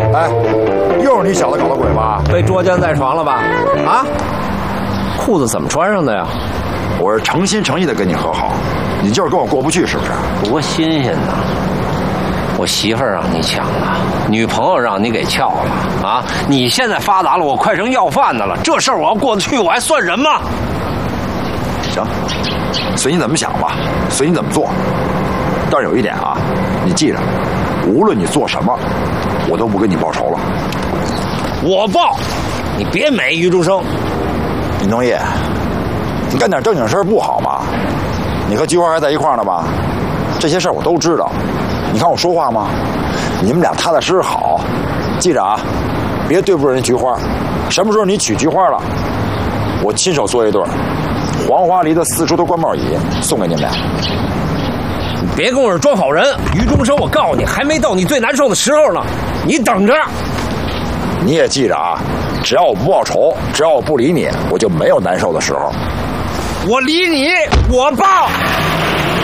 哎，又是你小子搞的鬼吧？ 被捉奸在床了吧？啊？裤子怎么穿上的呀？ 我是诚心诚意的跟你和好，你就是跟我过不去是不是？ 多新鲜呐！我媳妇儿让你抢了，女朋友让你给撬了啊！你现在发达了，我快成要饭的了，这事儿我要过得去，我还算人吗？ 行，随你怎么想吧，随你怎么做。但是有一点啊，你记着，无论你做什么，我都不跟你报仇了。 我报，你别美于中生。 林东义，你干点正经事儿不好吗？你和菊花还在一块儿呢吧？这些事儿我都知道。你看我说话吗？你们俩踏踏实实好，记着啊，别对不住人菊花。什么时候你娶菊花了，我亲手做一对黄花梨的4出头官帽椅送给你们俩。 你别跟我这装好人，于中生，我告诉你，还没到你最难受的时候呢，你等着。 你也记着啊，只要我不报仇，只要我不理你，我就没有难受的时候。 我理你，我报。